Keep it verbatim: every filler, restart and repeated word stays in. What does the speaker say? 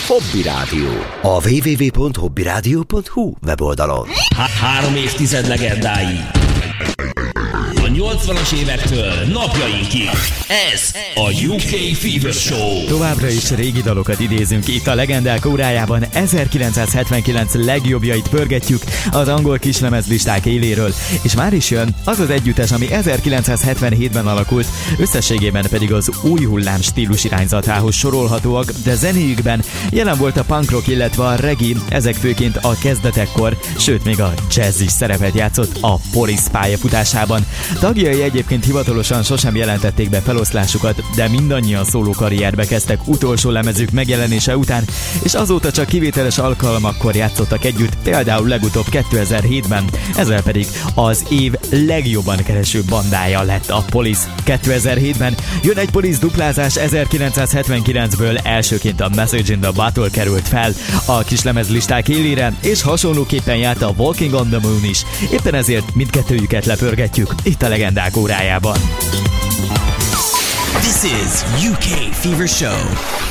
Hobby Rádió. A double-u double-u double-u pont hobby rádió pont hu weboldalon. Há- három évtized legendái. A nyolcvanas évektől napjainkig. Ez a u ká Fever Show. Továbbra is régi dalokat idézünk itt a legendák órájában. ezerkilencszázhetvenkilenc legjobbjait pörgetjük az angol kislemezlisták éléről, és már is jön az az együttes, ami ezerkilencszázhetvenhétben alakult, összességében pedig az új hullám stílus irányzatához sorolhatóak, de zenéjükben jelen volt a punk rock, illetve a reggae, ezek főként a kezdetekkor, sőt még a jazz is szerepet játszott a Police pályafutásában. Tagjai egyébként hivatalosan sosem jelentették be feloszlásukat, de mindannyian szóló karrierbe kezdtek utolsó lemezük megjelenése után, és azóta csak kivételes alkalmakkor játszottak együtt, például legutóbb kétezer-hétben, ezzel pedig az év legjobban kereső bandája lett a Police. kétezer-hétben jön egy Police duplázás, ezerkilencszázhetvenkilencből elsőként a Message in the Bottle került fel a kislemezlisták élére, és hasonlóképpen járt a Walking on the Moon is. Éppen ezért mindkettőjüket lepörgetjük itt a legendák órájában. This is u ká Fever Show.